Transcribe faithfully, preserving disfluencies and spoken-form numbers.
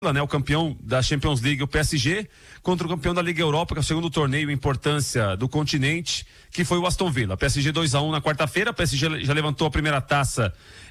né, o campeão da Champions League, o P S G, contra o campeão da Liga Europa, que é o segundo torneio em importância do continente, que foi o Aston Villa. P S G dois a um na quarta-feira, P S G já levantou a primeira taça